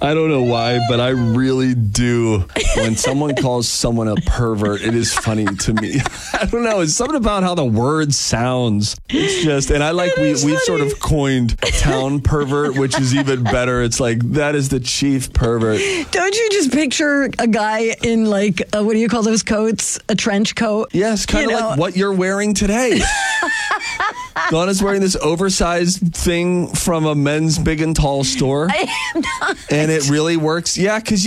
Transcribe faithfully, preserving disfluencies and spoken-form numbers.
I don't know why, but I really do. When someone calls someone a pervert, it is funny to me. I don't know. It's something about how the word sounds. It's just, and I like, we, we've sort of coined town pervert, which is even better. It's like, that is the chief pervert. Don't you just picture a guy in like, uh, what do you call those coats? A trench coat? Yes, kind of like what you're wearing today. Donna's wearing this oversized thing from a men's big and tall store. I am not. And it really works. Yeah, because